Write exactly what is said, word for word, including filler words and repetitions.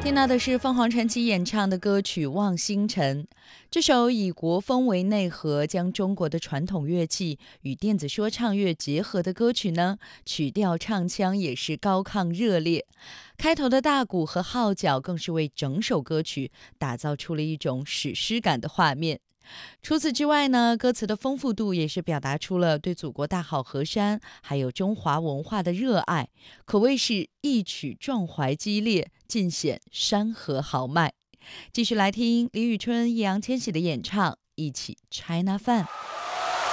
听到的是凤凰传奇演唱的歌曲《望星辰》。这首以国风为内核，将中国的传统乐器与电子说唱乐结合的歌曲呢，曲调唱腔也是高亢热烈。开头的大鼓和号角更是为整首歌曲打造出了一种史诗感的画面。除此之外呢，歌词的丰富度也是表达出了对祖国大好河山还有中华文化的热爱，可谓是一曲壮怀激烈，尽显山河豪迈。继续来听李宇春、易烊千玺的演唱，一起 China Fan。